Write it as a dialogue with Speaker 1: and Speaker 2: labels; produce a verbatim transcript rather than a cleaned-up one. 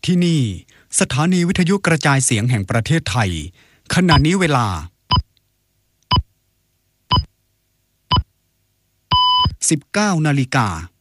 Speaker 1: ที่นี่สถานีวิทยุกระจายเสียงแห่งประเทศไทยขณะนี้เวลา สิบเก้านาฬิกา